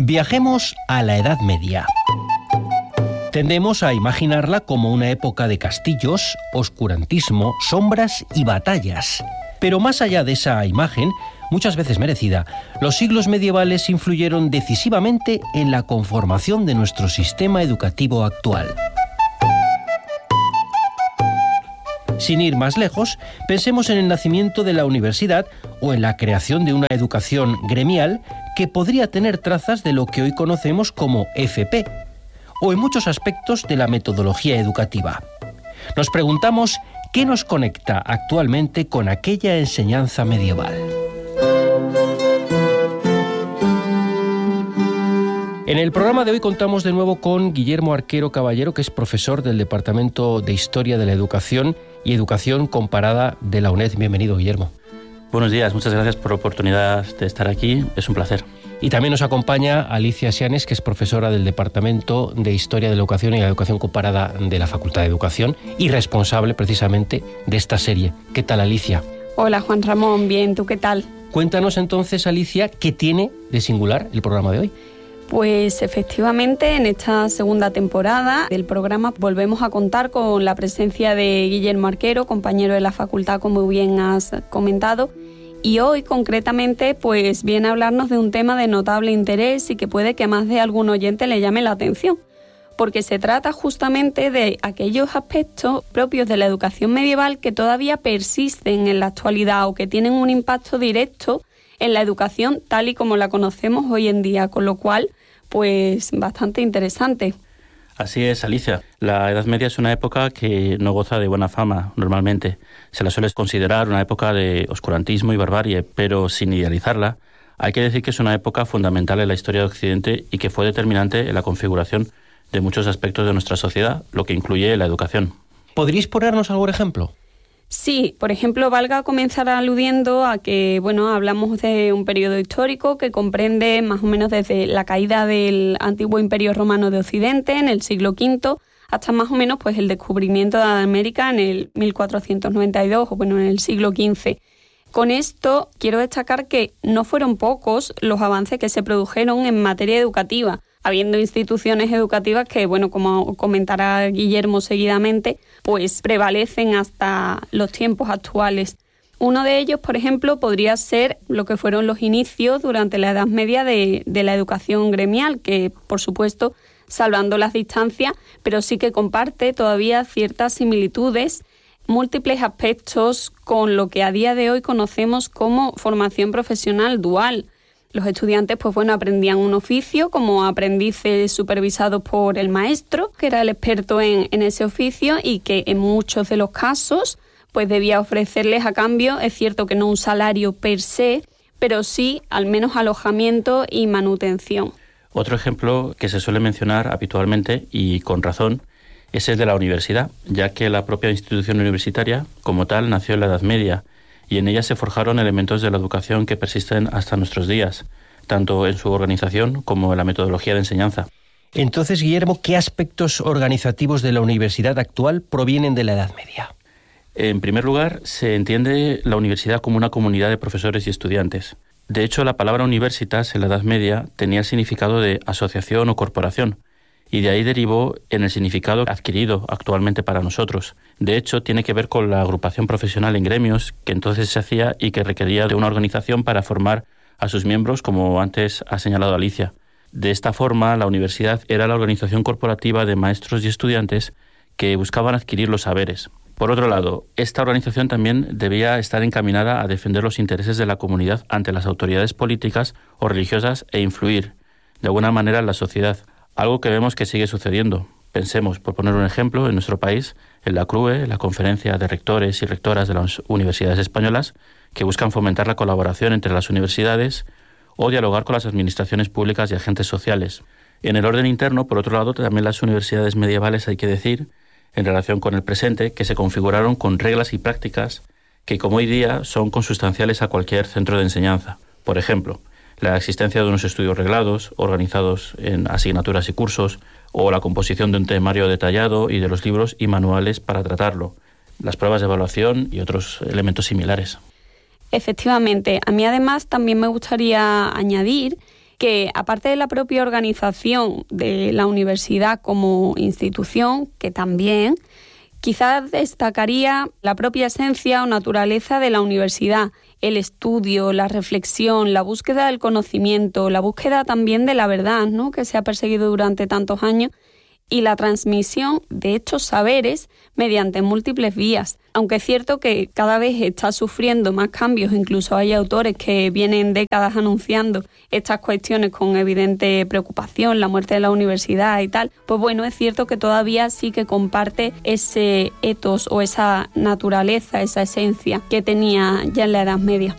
Viajemos a la Edad Media. Tendemos a imaginarla como una época de castillos, oscurantismo, sombras y batallas. Pero más allá de esa imagen, muchas veces merecida, los siglos medievales influyeron decisivamente en la conformación de nuestro sistema educativo actual. Sin ir más lejos, pensemos en el nacimiento de la universidad o en la creación de una educación gremial que podría tener trazas de lo que hoy conocemos como FP, o en muchos aspectos de la metodología educativa. Nos preguntamos qué nos conecta actualmente con aquella enseñanza medieval. En el programa de hoy contamos de nuevo con Guillermo Arquero Caballero, que es profesor del Departamento de Historia de la Educación y Educación Comparada de la UNED. Bienvenido, Guillermo. Buenos días, muchas gracias por la oportunidad de estar aquí, es un placer. Y también nos acompaña Alicia Sianes, que es profesora del Departamento de Historia de la Educación y la Educación Comparada de la Facultad de Educación y responsable precisamente de esta serie. ¿Qué tal, Alicia? Hola, Juan Ramón, bien, ¿tú qué tal? Cuéntanos entonces, Alicia, ¿qué tiene de singular el programa de hoy? Pues efectivamente, en esta segunda temporada del programa volvemos a contar con la presencia de Guillermo Arquero, compañero de la facultad, como bien has comentado, y hoy concretamente pues viene a hablarnos de un tema de notable interés y que puede que a más de algún oyente le llame la atención, porque se trata justamente de aquellos aspectos propios de la educación medieval que todavía persisten en la actualidad o que tienen un impacto directo en la educación tal y como la conocemos hoy en día, con lo cual, pues bastante interesante. Así es, Alicia. La Edad Media es una época que no goza de buena fama normalmente. Se la suele considerar una época de oscurantismo y barbarie, pero sin idealizarla, hay que decir que es una época fundamental en la historia de Occidente y que fue determinante en la configuración de muchos aspectos de nuestra sociedad, lo que incluye la educación. ¿Podríais ponernos algún ejemplo? Sí, por ejemplo, valga comenzar aludiendo a que, hablamos de un periodo histórico que comprende más o menos desde la caída del antiguo Imperio Romano de Occidente en el siglo V hasta más o menos pues el descubrimiento de América en el 1492 o en el siglo XV. Con esto quiero destacar que no fueron pocos los avances que se produjeron en materia educativa, habiendo instituciones educativas que, como comentará Guillermo seguidamente, pues prevalecen hasta los tiempos actuales. Uno de ellos, por ejemplo, podría ser lo que fueron los inicios durante la Edad Media de la educación gremial, que, por supuesto, salvando las distancias, pero sí que comparte todavía ciertas similitudes, múltiples aspectos con lo que a día de hoy conocemos como formación profesional dual. Los estudiantes aprendían un oficio como aprendices supervisados por el maestro, que era el experto en ese oficio y que en muchos de los casos pues debía ofrecerles a cambio, es cierto que no un salario per se, pero sí al menos alojamiento y manutención. Otro ejemplo que se suele mencionar habitualmente y con razón es el de la universidad, ya que la propia institución universitaria como tal nació en la Edad Media y en ella se forjaron elementos de la educación que persisten hasta nuestros días, tanto en su organización como en la metodología de enseñanza. Entonces, Guillermo, ¿qué aspectos organizativos de la universidad actual provienen de la Edad Media? En primer lugar, se entiende la universidad como una comunidad de profesores y estudiantes. De hecho, la palabra universitas en la Edad Media tenía el significado de asociación o corporación, y de ahí derivó en el significado adquirido actualmente para nosotros. De hecho, tiene que ver con la agrupación profesional en gremios que entonces se hacía y que requería de una organización para formar a sus miembros, como antes ha señalado Alicia. De esta forma, la universidad era la organización corporativa de maestros y estudiantes que buscaban adquirir los saberes. Por otro lado, esta organización también debía estar encaminada a defender los intereses de la comunidad ante las autoridades políticas o religiosas e influir, de alguna manera, en la sociedad. Algo que vemos que sigue sucediendo. Pensemos, por poner un ejemplo, en nuestro país, en la CRUE, la Conferencia de Rectores y Rectoras de las Universidades Españolas, que buscan fomentar la colaboración entre las universidades o dialogar con las administraciones públicas y agentes sociales. En el orden interno, por otro lado, también las universidades medievales, hay que decir, en relación con el presente, que se configuraron con reglas y prácticas que, como hoy día, son consustanciales a cualquier centro de enseñanza. Por ejemplo, la existencia de unos estudios reglados, organizados en asignaturas y cursos, o la composición de un temario detallado y de los libros y manuales para tratarlo, las pruebas de evaluación y otros elementos similares. Efectivamente, a mí además también me gustaría añadir que aparte de la propia organización de la universidad como institución, que también, quizás destacaría la propia esencia o naturaleza de la universidad, el estudio, la reflexión, la búsqueda del conocimiento, la búsqueda también de la verdad, ¿no?, que se ha perseguido durante tantos años, y la transmisión de estos saberes mediante múltiples vías. Aunque es cierto que cada vez está sufriendo más cambios, incluso hay autores que vienen décadas anunciando estas cuestiones con evidente preocupación, la muerte de la universidad y tal, pues bueno, es cierto que todavía sí que comparte ese ethos o esa naturaleza, esa esencia que tenía ya en la Edad Media.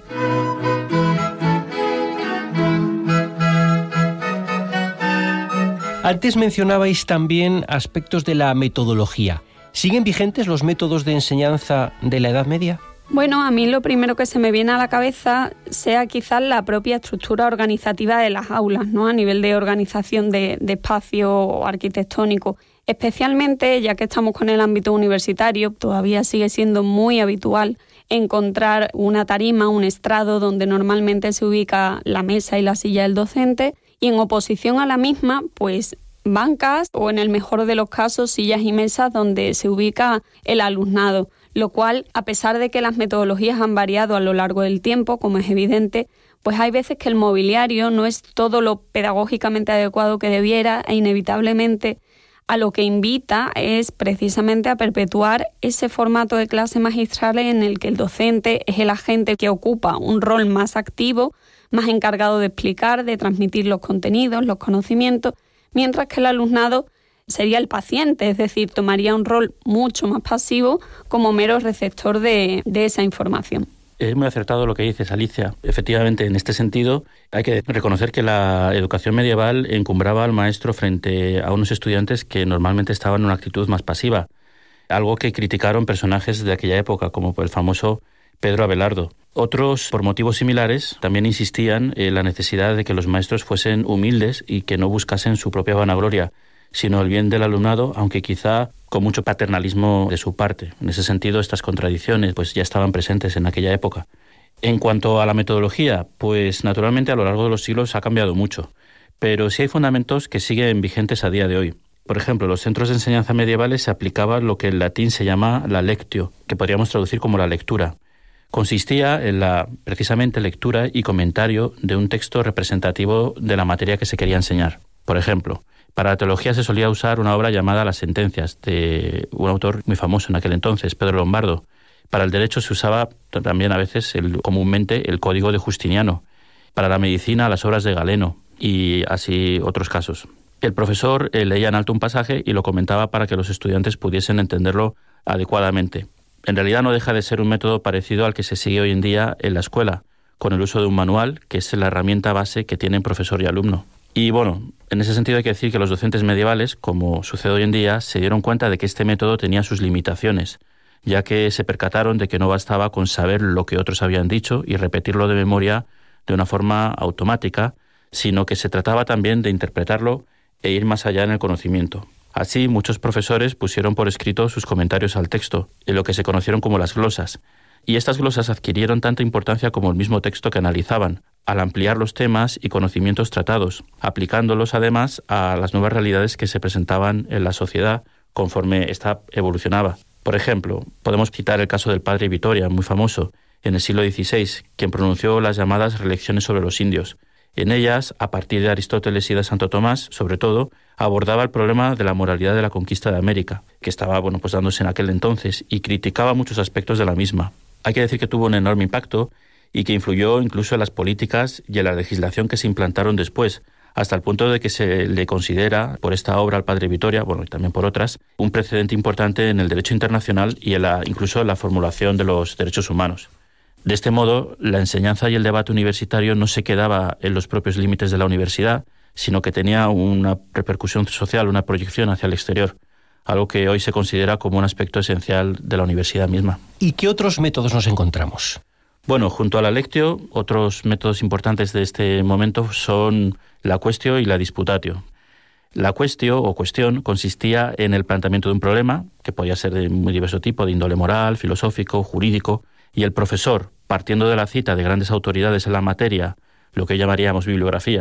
Antes mencionabais también aspectos de la metodología. ¿Siguen vigentes los métodos de enseñanza de la Edad Media? Bueno, a mí lo primero que se me viene a la cabeza sea quizás la propia estructura organizativa de las aulas, ¿no?, a nivel de organización de espacio arquitectónico. Especialmente, ya que estamos con el ámbito universitario, todavía sigue siendo muy habitual encontrar una tarima, un estrado donde normalmente se ubica la mesa y la silla del docente, y en oposición a la misma, pues bancas o, en el mejor de los casos, sillas y mesas donde se ubica el alumnado, lo cual, a pesar de que las metodologías han variado a lo largo del tiempo, como es evidente, pues hay veces que el mobiliario no es todo lo pedagógicamente adecuado que debiera, e inevitablemente a lo que invita es precisamente a perpetuar ese formato de clase magistral en el que el docente es el agente que ocupa un rol más activo, más encargado de explicar, de transmitir los contenidos, los conocimientos, mientras que el alumnado sería el paciente, es decir, tomaría un rol mucho más pasivo como mero receptor de esa información. Es muy acertado lo que dices, Alicia. Efectivamente, en este sentido, hay que reconocer que la educación medieval encumbraba al maestro frente a unos estudiantes que normalmente estaban en una actitud más pasiva, algo que criticaron personajes de aquella época, como el famoso Pedro Abelardo. Otros, por motivos similares, también insistían en la necesidad de que los maestros fuesen humildes y que no buscasen su propia vanagloria, sino el bien del alumnado, aunque quizá con mucho paternalismo de su parte. En ese sentido, estas contradicciones pues ya estaban presentes en aquella época. En cuanto a la metodología, pues naturalmente a lo largo de los siglos ha cambiado mucho, pero sí hay fundamentos que siguen vigentes a día de hoy. Por ejemplo, en los centros de enseñanza medievales se aplicaba lo que en latín se llama la lectio, que podríamos traducir como la lectura. Consistía en la, precisamente, lectura y comentario de un texto representativo de la materia que se quería enseñar. Por ejemplo, para la teología se solía usar una obra llamada Las Sentencias, de un autor muy famoso en aquel entonces, Pedro Lombardo. Para el derecho se usaba también a veces comúnmente el Código de Justiniano. Para la medicina, las obras de Galeno y así otros casos. El profesor leía en alto un pasaje y lo comentaba para que los estudiantes pudiesen entenderlo adecuadamente. En realidad no deja de ser un método parecido al que se sigue hoy en día en la escuela, con el uso de un manual, que es la herramienta base que tienen profesor y alumno. Y bueno, en ese sentido hay que decir que los docentes medievales, como sucede hoy en día, se dieron cuenta de que este método tenía sus limitaciones, ya que se percataron de que no bastaba con saber lo que otros habían dicho y repetirlo de memoria de una forma automática, sino que se trataba también de interpretarlo e ir más allá en el conocimiento. Así, muchos profesores pusieron por escrito sus comentarios al texto, en lo que se conocieron como las glosas, y estas glosas adquirieron tanta importancia como el mismo texto que analizaban, al ampliar los temas y conocimientos tratados, aplicándolos además a las nuevas realidades que se presentaban en la sociedad conforme ésta evolucionaba. Por ejemplo, podemos citar el caso del padre Vitoria, muy famoso, en el siglo XVI, quien pronunció las llamadas relecciones sobre los indios. En ellas, a partir de Aristóteles y de Santo Tomás, sobre todo, abordaba el problema de la moralidad de la conquista de América, que estaba dándose en aquel entonces, y criticaba muchos aspectos de la misma. Hay que decir que tuvo un enorme impacto y que influyó incluso en las políticas y en la legislación que se implantaron después, hasta el punto de que se le considera, por esta obra al padre Vitoria, y también por otras, un precedente importante en el derecho internacional y incluso en la formulación de los derechos humanos. De este modo, la enseñanza y el debate universitario no se quedaba en los propios límites de la universidad, sino que tenía una repercusión social, una proyección hacia el exterior, algo que hoy se considera como un aspecto esencial de la universidad misma. ¿Y qué otros métodos nos encontramos? Bueno, junto a la lectio, otros métodos importantes de este momento son la quaestio y la disputatio. La quaestio o cuestión consistía en el planteamiento de un problema, que podía ser de muy diverso tipo, de índole moral, filosófico, jurídico, y el profesor, partiendo de la cita de grandes autoridades en la materia, lo que llamaríamos bibliografía,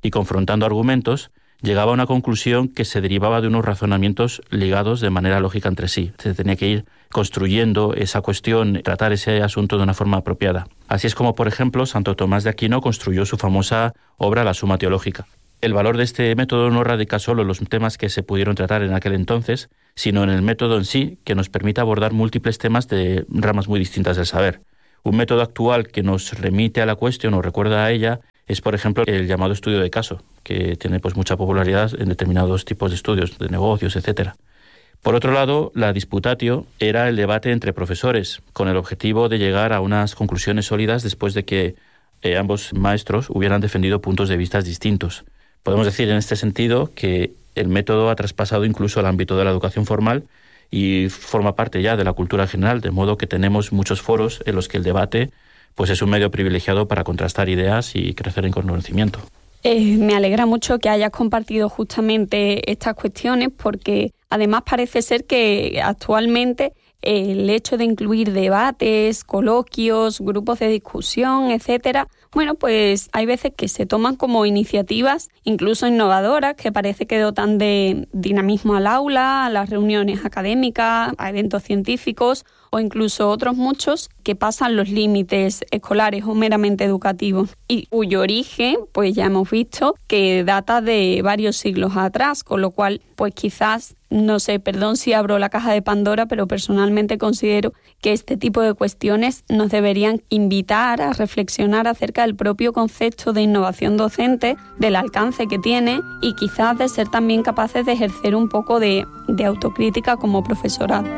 y confrontando argumentos, llegaba a una conclusión que se derivaba de unos razonamientos ligados de manera lógica entre sí. Se tenía que ir construyendo esa cuestión, tratar ese asunto de una forma apropiada. Así es como, por ejemplo, Santo Tomás de Aquino construyó su famosa obra La Suma Teológica. El valor de este método no radica solo en los temas que se pudieron tratar en aquel entonces, sino en el método en sí, que nos permite abordar múltiples temas de ramas muy distintas del saber. Un método actual que nos remite a la cuestión o recuerda a ella es, por ejemplo, el llamado estudio de caso, que tiene pues mucha popularidad en determinados tipos de estudios, de negocios, etc. Por otro lado, la disputatio era el debate entre profesores, con el objetivo de llegar a unas conclusiones sólidas después de que ambos maestros hubieran defendido puntos de vista distintos. Podemos decir en este sentido que el método ha traspasado incluso al ámbito de la educación formal y forma parte ya de la cultura general, de modo que tenemos muchos foros en los que el debate pues es un medio privilegiado para contrastar ideas y crecer en conocimiento. Me alegra mucho que hayas compartido justamente estas cuestiones, porque además parece ser que actualmente el hecho de incluir debates, coloquios, grupos de discusión, etcétera, bueno, pues hay veces que se toman como iniciativas incluso innovadoras que parece que dotan de dinamismo al aula, a las reuniones académicas, a eventos científicos o incluso otros muchos que pasan los límites escolares o meramente educativos y cuyo origen, pues ya hemos visto que data de varios siglos atrás, con lo cual, pues quizás, no sé, perdón si abro la caja de Pandora, pero personalmente considero que este tipo de cuestiones nos deberían invitar a reflexionar acerca del propio concepto de innovación docente, del alcance que tiene y quizás de ser también capaces de ejercer un poco de autocrítica como profesorado.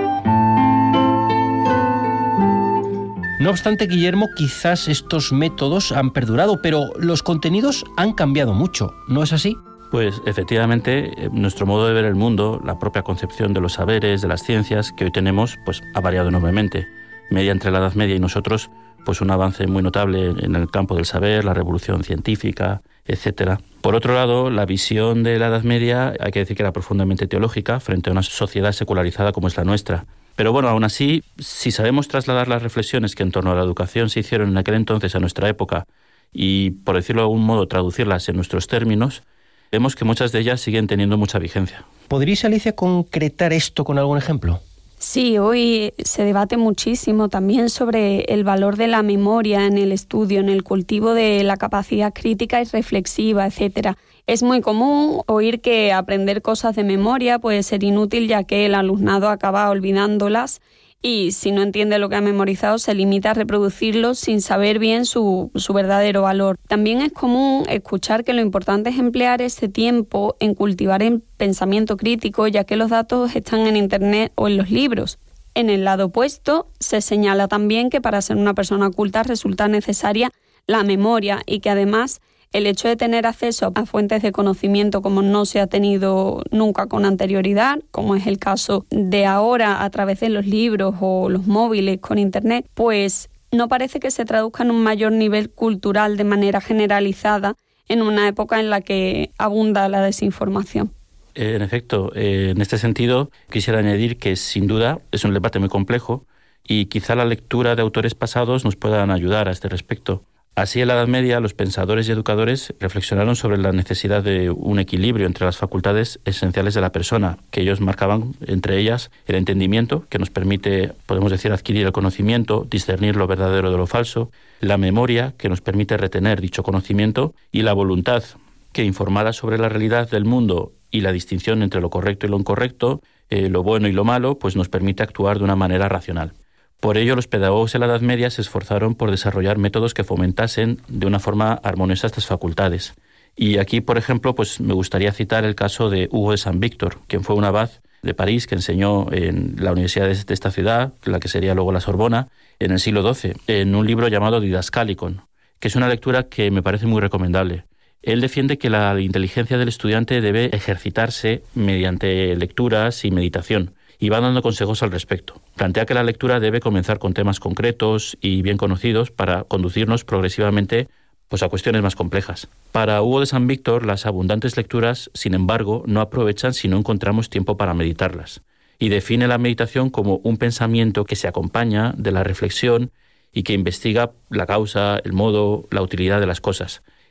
No obstante, Guillermo, quizás estos métodos han perdurado, pero los contenidos han cambiado mucho, ¿no es así? Pues efectivamente, nuestro modo de ver el mundo, la propia concepción de los saberes, de las ciencias que hoy tenemos, pues ha variado enormemente. Media entre la Edad Media y nosotros, pues un avance muy notable en el campo del saber, la revolución científica, etcétera. Por otro lado, la visión de la Edad Media hay que decir que era profundamente teológica frente a una sociedad secularizada como es la nuestra. Pero bueno, aún así, si sabemos trasladar las reflexiones que en torno a la educación se hicieron en aquel entonces a nuestra época y, por decirlo de algún modo, traducirlas en nuestros términos, vemos que muchas de ellas siguen teniendo mucha vigencia. ¿Podríais, Alicia, concretar esto con algún ejemplo? Sí, hoy se debate muchísimo también sobre el valor de la memoria en el estudio, en el cultivo de la capacidad crítica y reflexiva, etcétera. Es muy común oír que aprender cosas de memoria puede ser inútil, ya que el alumnado acaba olvidándolas y si no entiende lo que ha memorizado se limita a reproducirlo sin saber bien su verdadero valor. También es común escuchar que lo importante es emplear ese tiempo en cultivar el pensamiento crítico, ya que los datos están en Internet o en los libros. En el lado opuesto, se señala también que para ser una persona culta resulta necesaria la memoria y que además el hecho de tener acceso a fuentes de conocimiento como no se ha tenido nunca con anterioridad, como es el caso de ahora a través de los libros o los móviles con Internet, pues no parece que se traduzca en un mayor nivel cultural de manera generalizada en una época en la que abunda la desinformación. En efecto, en este sentido quisiera añadir que sin duda es un debate muy complejo y quizá la lectura de autores pasados nos puedan ayudar a este respecto. Así, en la Edad Media, los pensadores y educadores reflexionaron sobre la necesidad de un equilibrio entre las facultades esenciales de la persona, que ellos marcaban entre ellas el entendimiento, que nos permite, podemos decir, adquirir el conocimiento, discernir lo verdadero de lo falso, la memoria, que nos permite retener dicho conocimiento, y la voluntad, que informada sobre la realidad del mundo y la distinción entre lo correcto y lo incorrecto, lo bueno y lo malo, pues nos permite actuar de una manera racional. Por ello, los pedagogos en la Edad Media se esforzaron por desarrollar métodos que fomentasen de una forma armoniosa estas facultades. Y aquí, por ejemplo, pues me gustaría citar el caso de Hugo de San Víctor, quien fue un abad de París que enseñó en la universidad de esta ciudad, la que sería luego la Sorbona, en el siglo XII, en un libro llamado Didascalicon, que es una lectura que me parece muy recomendable. Él defiende que la inteligencia del estudiante debe ejercitarse mediante lecturas y meditación, y va dando consejos al respecto. Plantea que la lectura debe comenzar con temas concretos y bien conocidos para conducirnos progresivamente pues, a cuestiones más complejas. Para Hugo de San Víctor, las abundantes lecturas, sin embargo, no aprovechan si no encontramos tiempo para meditarlas, y define la meditación como un pensamiento que se acompaña de la reflexión y que investiga la causa, el modo, la utilidad de las cosas.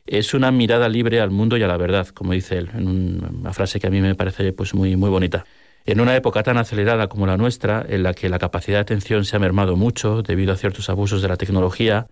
Es una mirada libre al mundo y a la verdad, como dice él, en una frase que a mí me parece pues muy, muy bonita. En una época tan acelerada como la nuestra, en la que la capacidad de atención se ha mermado mucho debido a ciertos abusos de la tecnología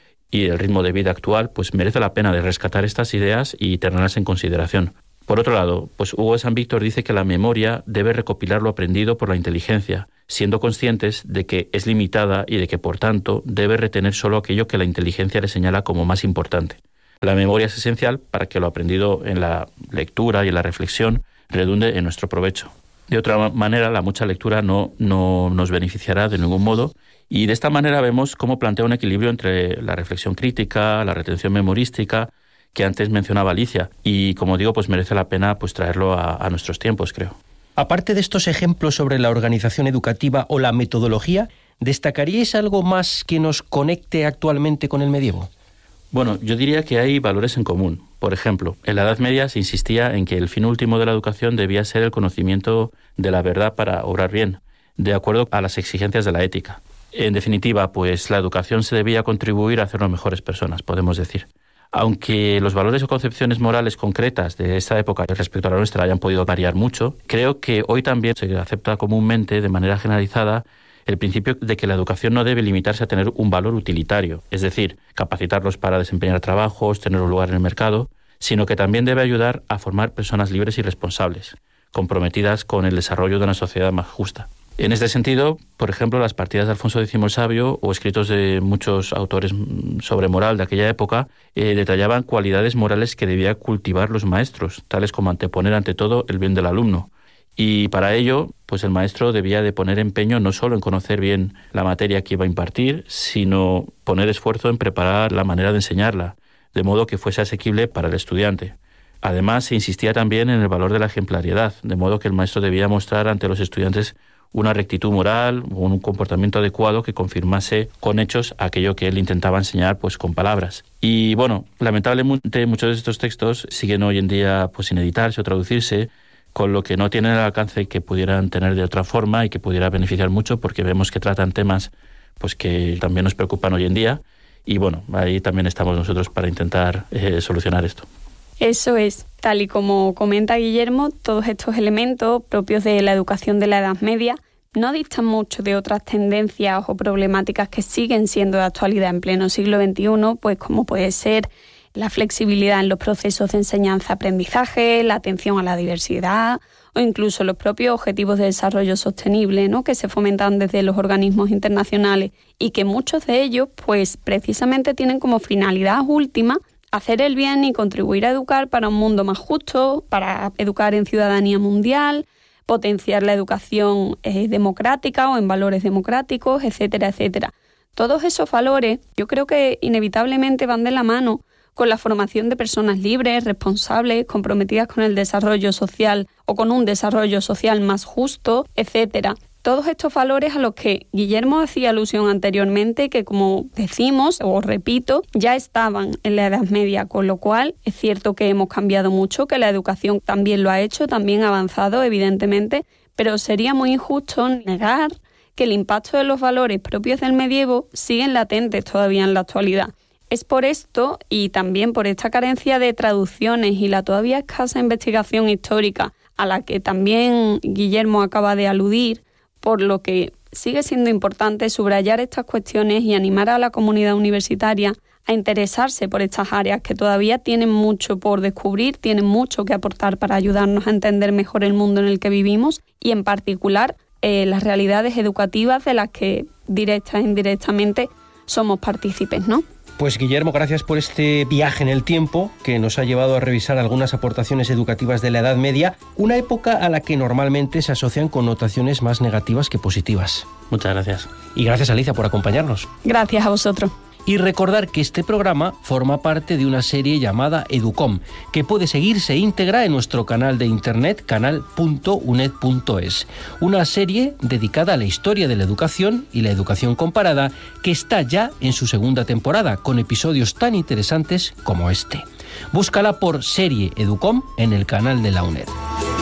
y el ritmo de vida actual, pues merece la pena de rescatar estas ideas y tenerlas en consideración. Por otro lado, pues Hugo de San Víctor dice que la memoria debe recopilar lo aprendido por la inteligencia, siendo conscientes de que es limitada y de que, por tanto, debe retener solo aquello que la inteligencia le señala como más importante. La memoria es esencial para que lo aprendido en la lectura y en la reflexión redunde en nuestro provecho. De otra manera, la mucha lectura no nos beneficiará de ningún modo, y de esta manera vemos cómo plantea un equilibrio entre la reflexión crítica, la retención memorística, que antes mencionaba Alicia, y como digo, pues merece la pena pues traerlo a nuestros tiempos, creo. Aparte de estos ejemplos sobre la organización educativa o la metodología, ¿destacaríais algo más que nos conecte actualmente con el medievo? Bueno, yo diría que hay valores en común. Por ejemplo, en la Edad Media se insistía en que el fin último de la educación debía ser el conocimiento de la verdad para obrar bien, de acuerdo a las exigencias de la ética. En definitiva, pues la educación se debía contribuir a hacernos mejores personas, podemos decir. Aunque los valores o concepciones morales concretas de esta época respecto a la nuestra hayan podido variar mucho, creo que hoy también se acepta comúnmente, de manera generalizada, el principio de que la educación no debe limitarse a tener un valor utilitario, es decir, capacitarlos para desempeñar trabajos, tener un lugar en el mercado, sino que también debe ayudar a formar personas libres y responsables, comprometidas con el desarrollo de una sociedad más justa. En este sentido, por ejemplo, las partidas de Alfonso X el Sabio o escritos de muchos autores sobre moral de aquella época detallaban cualidades morales que debían cultivar los maestros, tales como anteponer ante todo el bien del alumno. Y para ello, pues el maestro debía de poner empeño no solo en conocer bien la materia que iba a impartir, sino poner esfuerzo en preparar la manera de enseñarla, de modo que fuese asequible para el estudiante. Además, se insistía también en el valor de la ejemplaridad, de modo que el maestro debía mostrar ante los estudiantes una rectitud moral o un comportamiento adecuado que confirmase con hechos aquello que él intentaba enseñar pues con palabras. Y bueno, lamentablemente muchos de estos textos siguen hoy en día pues sin editarse o traducirse, con lo que no tienen el alcance que pudieran tener de otra forma y que pudiera beneficiar mucho, porque vemos que tratan temas pues que también nos preocupan hoy en día, y bueno, ahí también estamos nosotros para intentar solucionar esto. Eso es, tal y como comenta Guillermo, todos estos elementos propios de la educación de la Edad Media no distan mucho de otras tendencias o problemáticas que siguen siendo de actualidad en pleno siglo XXI, pues como puede ser la flexibilidad en los procesos de enseñanza-aprendizaje, la atención a la diversidad o incluso los propios objetivos de desarrollo sostenible, ¿no?, que se fomentan desde los organismos internacionales y que muchos de ellos pues precisamente tienen como finalidad última hacer el bien y contribuir a educar para un mundo más justo, para educar en ciudadanía mundial, potenciar la educación democrática o en valores democráticos, etcétera, etcétera. Todos esos valores yo creo que inevitablemente van de la mano con la formación de personas libres, responsables, comprometidas con el desarrollo social o con un desarrollo social más justo, etcétera. Todos estos valores a los que Guillermo hacía alusión anteriormente, que como decimos o repito, ya estaban en la Edad Media, con lo cual es cierto que hemos cambiado mucho, que la educación también lo ha hecho, también ha avanzado evidentemente, pero sería muy injusto negar que el impacto de los valores propios del medievo siguen latentes todavía en la actualidad. Es por esto y también por esta carencia de traducciones y la todavía escasa investigación histórica a la que también Guillermo acaba de aludir, por lo que sigue siendo importante subrayar estas cuestiones y animar a la comunidad universitaria a interesarse por estas áreas que todavía tienen mucho por descubrir, tienen mucho que aportar para ayudarnos a entender mejor el mundo en el que vivimos y en particular las realidades educativas de las que directa e indirectamente somos partícipes, ¿no? Pues Guillermo, gracias por este viaje en el tiempo que nos ha llevado a revisar algunas aportaciones educativas de la Edad Media, una época a la que normalmente se asocian connotaciones más negativas que positivas. Muchas gracias. Y gracias, Alicia, por acompañarnos. Gracias a vosotros. Y recordar que este programa forma parte de una serie llamada Educom, que puede seguirse íntegra en nuestro canal de internet, canal.uned.es. Una serie dedicada a la historia de la educación y la educación comparada, que está ya en su segunda temporada, con episodios tan interesantes como este. Búscala por serie Educom en el canal de la UNED.